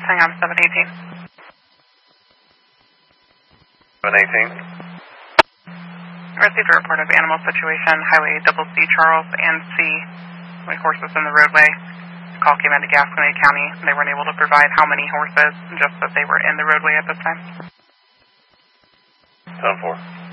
hang on, 718. 718. Received a report of animal situation, Highway double C Charles and C, with horses in the roadway. The call came into Gascony County, and they weren't able to provide how many horses, just that they were in the roadway at this time. 10-4.